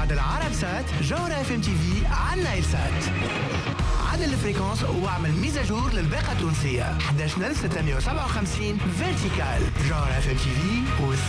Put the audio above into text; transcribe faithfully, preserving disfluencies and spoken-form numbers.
عدل عرب سات جوهرة اف ام تي في على نايل سات. عدل الفريكونس واعمل ميزاجور للباقة التونسية احد عشر ألف وستمائة وسبعة وخمسين فيرتيكال. جوهرة اف ام تي في